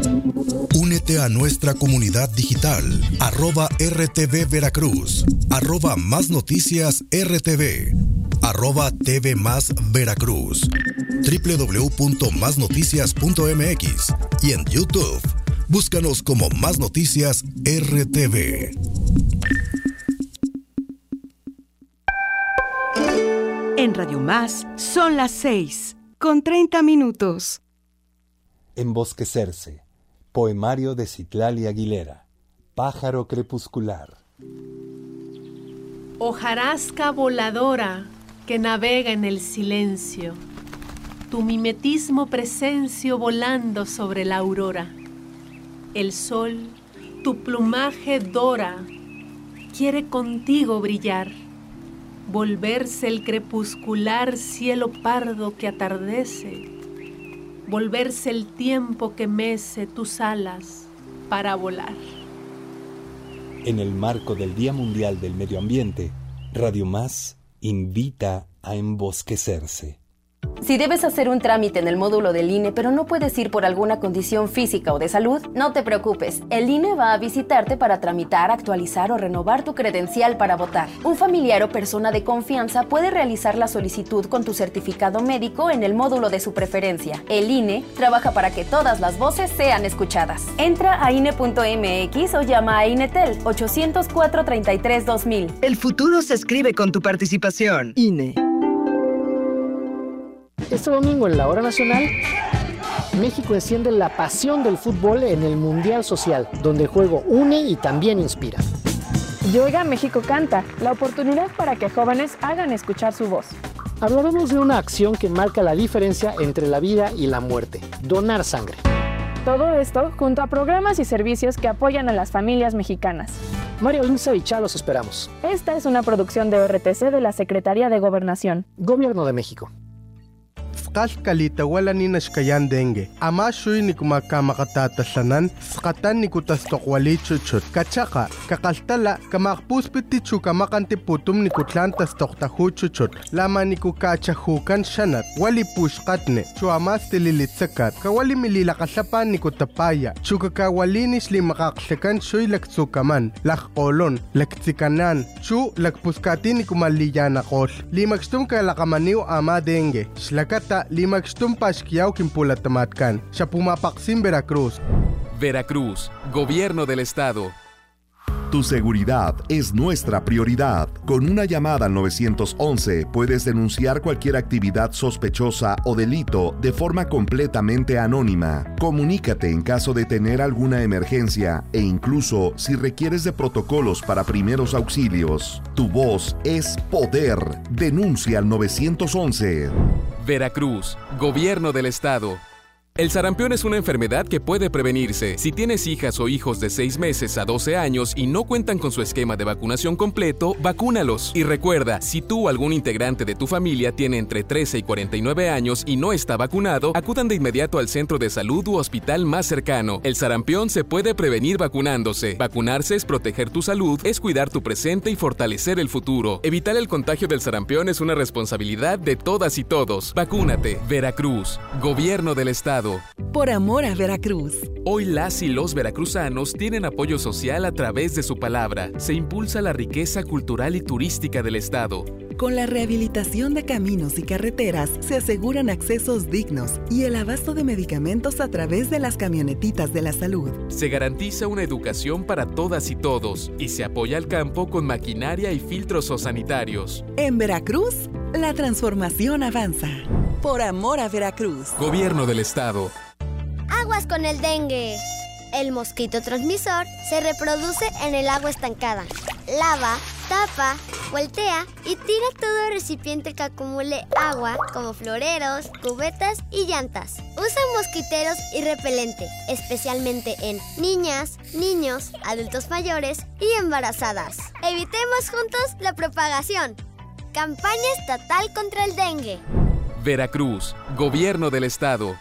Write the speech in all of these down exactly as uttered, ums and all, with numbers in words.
Únete a nuestra comunidad digital, arroba R T V Veracruz, arroba Más Noticias R T V, arroba T V Más Veracruz, doble u doble u doble u punto más noticias punto m x y en YouTube, búscanos como Más Noticias R T V. En Radio Más son las seis, con treinta minutos. Embosquecerse. Poemario de Citlali Aguilera. Pájaro crepuscular. Hojarasca voladora que navega en el silencio. Tu mimetismo presencio volando sobre la aurora. El sol, tu plumaje dora, quiere contigo brillar. Volverse el crepuscular cielo pardo que atardece, volverse el tiempo que mece tus alas para volar. En el marco del Día Mundial del Medio Ambiente, Radio Más invita a embosquecerse. Si debes hacer un trámite en el módulo del I N E, pero no puedes ir por alguna condición física o de salud, no te preocupes. El I N E va a visitarte para tramitar, actualizar o renovar tu credencial para votar. Un familiar o persona de confianza puede realizar la solicitud con tu certificado médico en el módulo de su preferencia. El I N E trabaja para que todas las voces sean escuchadas. Entra a I N E punto M X o llama a INETEL ocho cero cuatro, treinta y tres, dos mil. El futuro se escribe con tu participación. I N E. Este domingo en la Hora Nacional, México enciende la pasión del fútbol en el Mundial Social, donde el juego une y también inspira. Yoiga México Canta, la oportunidad para que jóvenes hagan escuchar su voz. Hablaremos de una acción que marca la diferencia entre la vida y la muerte, donar sangre. Todo esto junto a programas y servicios que apoyan a las familias mexicanas. Mario Linza y Chá los esperamos. Esta es una producción de O R T C de la Secretaría de Gobernación. Gobierno de México. Kalkalita wala ni nashkayan dengue. Ama shuy ni kumakamakatatasanan, skatan ni kutastokwali chuchut. Kachaka, kakaltala, kamakpuspiti chukamakanti putum ni kutlan tastoktahu chuchut. Lama ni kukachahukan shanat, wali pushkatne, chuamas tililitsakat, kawali mililakasapan ni kutapaya, chukakawalinis limakaksekan shuy laktsukaman, lakkolon, laktsikanan, chu lakpuskati ni kumaliyanakol. Limakstum kalakamaniw ama dengue, shlakata limakstum pashkiyaw kimpulatamatkan, siya pumapaksin Veracruz. Veracruz, Gobierno del Estado. Tu seguridad es nuestra prioridad. Con una llamada al nueve once puedes denunciar cualquier actividad sospechosa o delito de forma completamente anónima. Comunícate en caso de tener alguna emergencia e incluso si requieres de protocolos para primeros auxilios. Tu voz es poder. Denuncia al nueve once. Veracruz, Gobierno del Estado. El sarampión es una enfermedad que puede prevenirse. Si tienes hijas o hijos de seis meses a doce años y no cuentan con su esquema de vacunación completo, vacúnalos. Y recuerda, si tú o algún integrante de tu familia tiene entre trece y cuarenta y nueve años y no está vacunado, acudan de inmediato al centro de salud u hospital más cercano. El sarampión se puede prevenir vacunándose. Vacunarse es proteger tu salud, es cuidar tu presente y fortalecer el futuro. Evitar el contagio del sarampión es una responsabilidad de todas y todos. Vacúnate. Veracruz, Gobierno del Estado. Por amor a Veracruz. Hoy las y los veracruzanos tienen apoyo social a través de su palabra. Se impulsa la riqueza cultural y turística del Estado. Con la rehabilitación de caminos y carreteras se aseguran accesos dignos y el abasto de medicamentos a través de las camionetitas de la salud. Se garantiza una educación para todas y todos y se apoya al campo con maquinaria y filtros sanitarios. En Veracruz, la transformación avanza. Por amor a Veracruz. Gobierno del Estado. Aguas con el dengue. El mosquito transmisor se reproduce en el agua estancada. Lava, tapa, voltea y tira todo recipiente que acumule agua, como floreros, cubetas y llantas. Usa mosquiteros y repelente, especialmente en niñas, niños, adultos mayores y embarazadas. Evitemos juntos la propagación. Campaña estatal contra el dengue. Veracruz, Gobierno del Estado.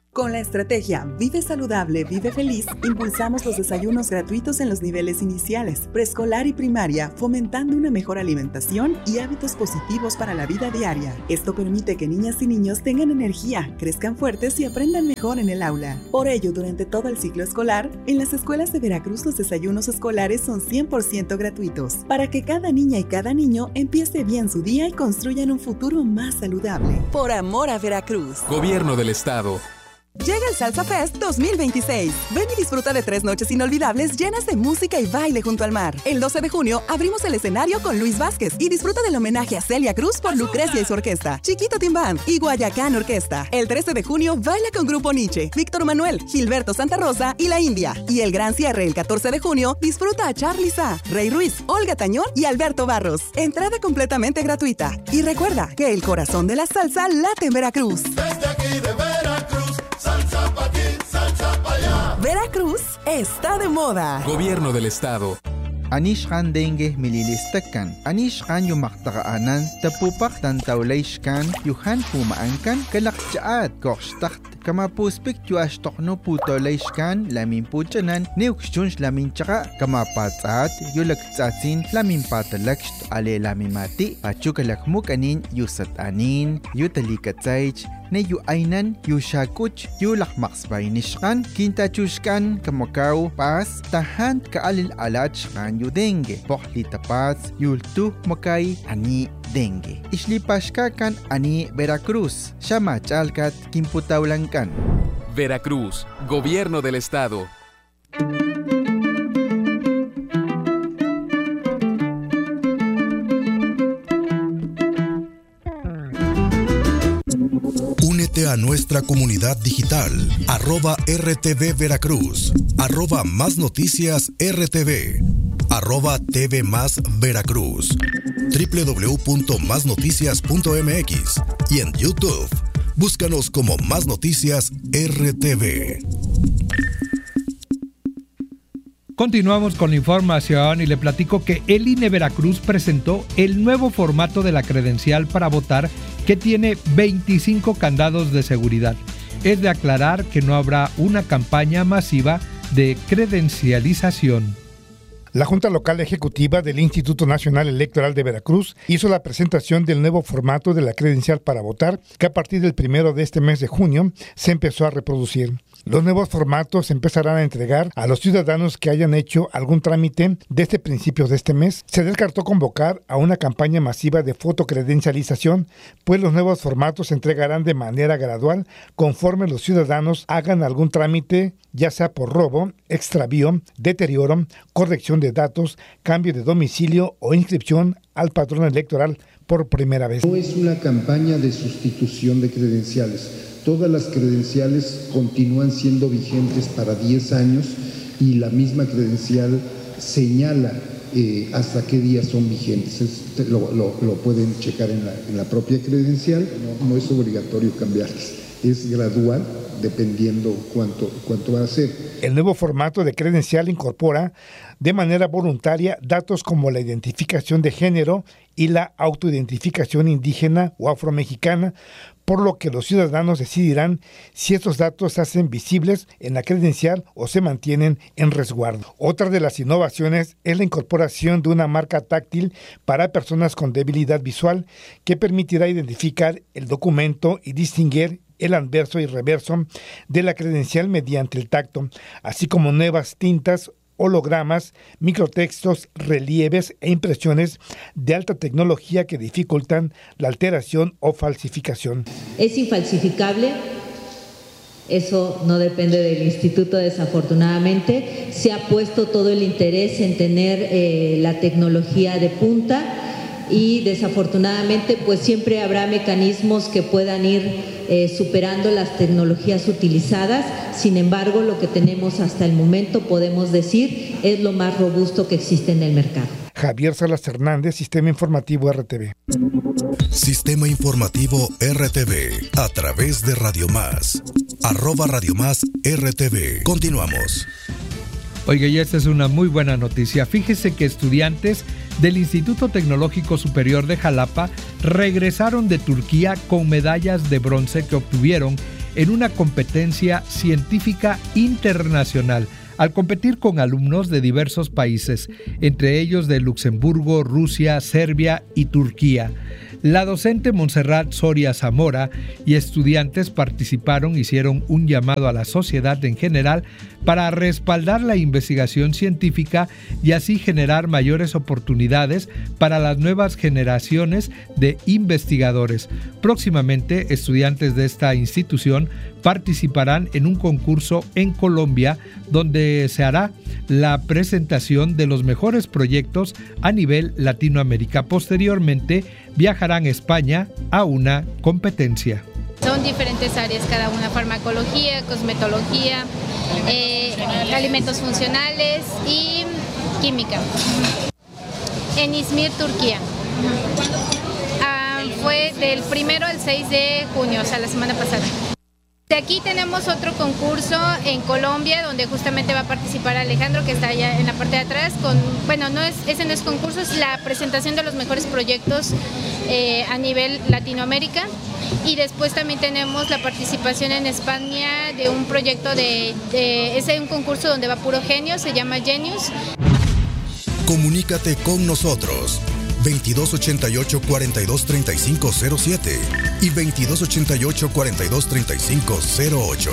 Con la estrategia Vive Saludable, Vive Feliz, impulsamos los desayunos gratuitos en los niveles iniciales, preescolar y primaria, fomentando una mejor alimentación y hábitos positivos para la vida diaria. Esto permite que niñas y niños tengan energía, crezcan fuertes y aprendan mejor en el aula. Por ello, durante todo el ciclo escolar, en las escuelas de Veracruz los desayunos escolares son cien por ciento gratuitos, para que cada niña y cada niño empiece bien su día y construyan un futuro más saludable. Por amor a Veracruz. Gobierno del Estado. Llega el Salsa Fest dos mil veintiséis. Ven y disfruta de tres noches inolvidables llenas de música y baile junto al mar. El doce de junio abrimos el escenario con Luis Vázquez y disfruta del homenaje a Celia Cruz por Lucrecia y su orquesta, Chiquito Team Band y Guayacán Orquesta. El trece de junio baila con Grupo Nietzsche, Víctor Manuel, Gilberto Santa Rosa y La India. Y el gran cierre el catorce de junio disfruta a Charly Sa, Rey Ruiz, Olga Tañón y Alberto Barros. Entrada completamente gratuita. Y recuerda que el corazón de la salsa late en Veracruz. Desde aquí de Veracruz, salsa pa' aquí, salsa pa' allá. Veracruz está de moda. Gobierno del Estado. Anishkan dengue mililistakan. Anishkan yumaktaqaanan tapupak tantawlayshkan yuhan pumaankan kalakchaat korshtakt kamapuspik yuashtokno putolayshkan lamin puchanan neukshunsh lamin chaka kamapatsaat yulaktsatsin lamin patalakst ale lamin mati pachukalakmuk anin yusatanin yutalikatsaych ne yu ainan yu shakuch yu lakmaksbay nishkan kintachushkan kamakaw pas tahan kaalil alachkan yu dengue pohli tapats yultu makay ani dengue islipashkakan ani Veracruz shamachalkat kimputawlankan. Veracruz, Gobierno del Estado. Únete a nuestra comunidad digital, arroba R T V Veracruz, arroba Más Noticias R T V, arroba T V Más Veracruz, doble u doble u doble u punto más noticias punto m x y en YouTube, búscanos como Más Noticias R T V. Continuamos con la información y le platico que el I N E Veracruz presentó el nuevo formato de la credencial para votar que tiene veinticinco candados de seguridad. Es de aclarar que no habrá una campaña masiva de credencialización. La Junta Local Ejecutiva del Instituto Nacional Electoral de Veracruz hizo la presentación del nuevo formato de la credencial para votar que a partir del primero de este mes de junio se empezó a reproducir. Los nuevos formatos se empezarán a entregar a los ciudadanos que hayan hecho algún trámite desde principios de este mes. Se descartó convocar a una campaña masiva de fotocredencialización, pues los nuevos formatos se entregarán de manera gradual conforme los ciudadanos hagan algún trámite, ya sea por robo, extravío, deterioro, corrección de datos, cambio de domicilio o inscripción al padrón electoral por primera vez. No es una campaña de sustitución de credenciales. Todas las credenciales continúan siendo vigentes para diez años y la misma credencial señala eh, hasta qué días son vigentes. Es, lo, lo, lo pueden checar en la, en la propia credencial. No, no es obligatorio cambiarlas. Es gradual dependiendo cuánto, cuánto va a ser. El nuevo formato de credencial incorpora de manera voluntaria datos como la identificación de género y la autoidentificación indígena o afromexicana, por lo que los ciudadanos decidirán si estos datos se hacen visibles en la credencial o se mantienen en resguardo. Otra de las innovaciones es la incorporación de una marca táctil para personas con debilidad visual que permitirá identificar el documento y distinguir el anverso y reverso de la credencial mediante el tacto, así como nuevas tintas, hologramas, microtextos, relieves e impresiones de alta tecnología que dificultan la alteración o falsificación. Es infalsificable, eso no depende del instituto desafortunadamente. Se ha puesto todo el interés en tener eh, la tecnología de punta y desafortunadamente pues siempre habrá mecanismos que puedan ir eh, superando las tecnologías utilizadas. Sin embargo, lo que tenemos hasta el momento, podemos decir, es lo más robusto que existe en el mercado. Javier Salas Hernández, Sistema Informativo R T V. Sistema Informativo R T V, a través de Radio Más, arroba Radio Más R T V. Continuamos. Oiga, y esta es una muy buena noticia. Fíjese que estudiantes del Instituto Tecnológico Superior de Jalapa regresaron de Turquía con medallas de bronce que obtuvieron en una competencia científica internacional, al competir con alumnos de diversos países, entre ellos de Luxemburgo, Rusia, Serbia y Turquía. La docente Montserrat Soria Zamora y estudiantes participaron, hicieron un llamado a la sociedad en general para respaldar la investigación científica y así generar mayores oportunidades para las nuevas generaciones de investigadores. Próximamente, estudiantes de esta institución participarán en un concurso en Colombia donde se hará la presentación de los mejores proyectos a nivel Latinoamérica. Posteriormente, viajarán a España a una competencia. Son diferentes áreas cada una: farmacología, cosmetología, eh, alimentos funcionales y química. En İzmir, Turquía. Ah, fue del primero al seis de junio, o sea, la semana pasada. De aquí tenemos otro concurso en Colombia, donde justamente va a participar Alejandro, que está allá en la parte de atrás. Con, bueno, no es, ese no es concurso, es la presentación de los mejores proyectos eh, a nivel Latinoamérica. Y después también tenemos la participación en España de un proyecto de, de es un concurso donde va puro genio, se llama Genius. Comunícate con nosotros. veintidós ochenta y ocho, cuarenta y dos, treinta y cinco cero siete y veintidós ochenta y ocho, cuarenta y dos, treinta y cinco cero ocho.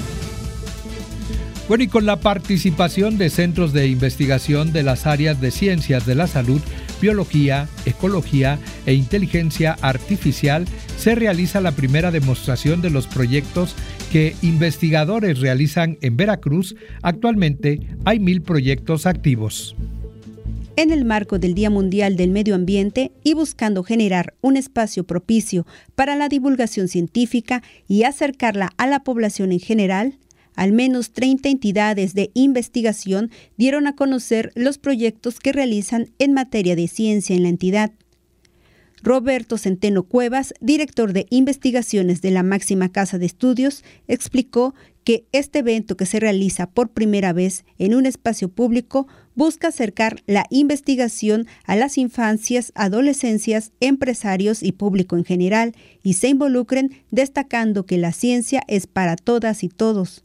Bueno, y con la participación de centros de investigación de las áreas de ciencias de la salud, biología, ecología e inteligencia artificial, se realiza la primera demostración de los proyectos que investigadores realizan en Veracruz. Actualmente hay mil proyectos activos. En el marco del Día Mundial del Medio Ambiente y buscando generar un espacio propicio para la divulgación científica y acercarla a la población en general, al menos treinta entidades de investigación dieron a conocer los proyectos que realizan en materia de ciencia en la entidad. Roberto Centeno Cuevas, director de investigaciones de la máxima casa de estudios, explicó que este evento, que se realiza por primera vez en un espacio público, busca acercar la investigación a las infancias, adolescencias, empresarios y público en general, y se involucren, destacando que la ciencia es para todas y todos.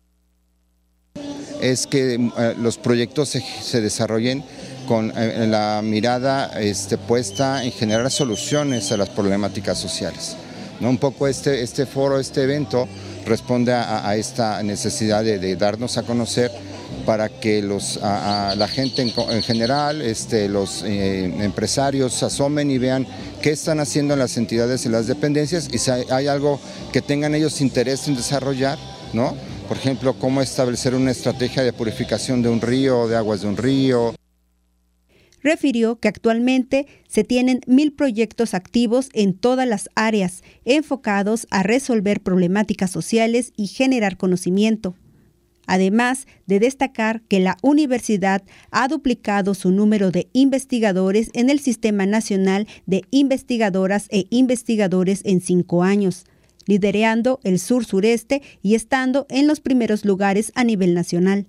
Es que eh, los proyectos se, se desarrollen con eh, la mirada este, puesta en generar soluciones a las problemáticas sociales, ¿no? Un poco este, este foro, este evento, responde a, a esta necesidad de, de darnos a conocer para que los, a, a la gente en, en general, este, los eh, empresarios asomen y vean qué están haciendo las entidades y las dependencias, y si hay, hay algo que tengan ellos interés en desarrollar, ¿no? Por ejemplo, cómo establecer una estrategia de purificación de un río, de aguas de un río. Refirió que actualmente se tienen mil proyectos activos en todas las áreas, enfocados a resolver problemáticas sociales y generar conocimiento. Además de destacar que la universidad ha duplicado su número de investigadores en el Sistema Nacional de Investigadoras e Investigadores en cinco años, liderando el sur-sureste y estando en los primeros lugares a nivel nacional.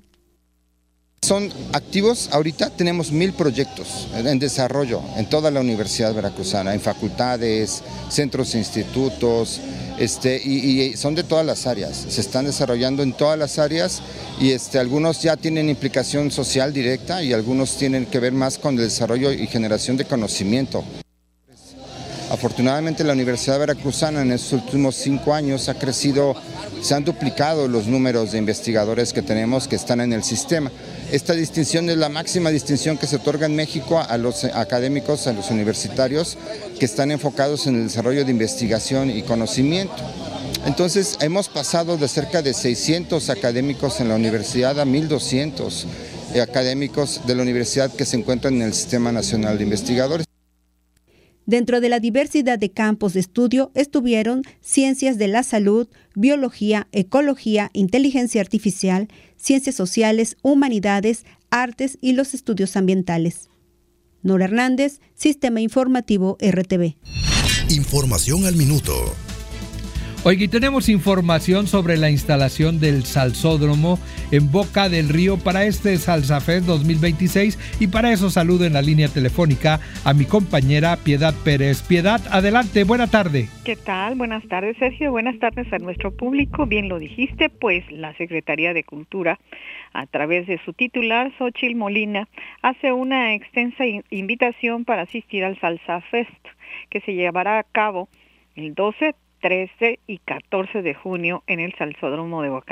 Son activos, ahorita tenemos mil proyectos en desarrollo en toda la Universidad Veracruzana, en facultades, centros e institutos, este, y, y son de todas las áreas, se están desarrollando en todas las áreas, y este, algunos ya tienen implicación social directa y algunos tienen que ver más con el desarrollo y generación de conocimiento. Afortunadamente la Universidad Veracruzana en estos últimos cinco años ha crecido, se han duplicado los números de investigadores que tenemos que están en el sistema. Esta distinción es la máxima distinción que se otorga en México a los académicos, a los universitarios que están enfocados en el desarrollo de investigación y conocimiento. Entonces hemos pasado de cerca de seiscientos académicos en la universidad a mil doscientos académicos de la universidad que se encuentran en el Sistema Nacional de Investigadores. Dentro de la diversidad de campos de estudio estuvieron ciencias de la salud, biología, ecología, inteligencia artificial, ciencias sociales, humanidades, artes y los estudios ambientales. Nora Hernández, Sistema Informativo R T V. Información al minuto. Oiga, y tenemos información sobre la instalación del Salsódromo en Boca del Río para este Salsa Fest dos mil veintiséis, y para eso saludo en la línea telefónica a mi compañera Piedad Pérez. Piedad, adelante, buena tarde. ¿Qué tal? Buenas tardes, Sergio. Buenas tardes a nuestro público. Bien lo dijiste, pues la Secretaría de Cultura, a través de su titular, Xóchitl Molina, hace una extensa invitación para asistir al Salsa Fest, que se llevará a cabo el doce, trece y catorce de junio en el Salsódromo de Boca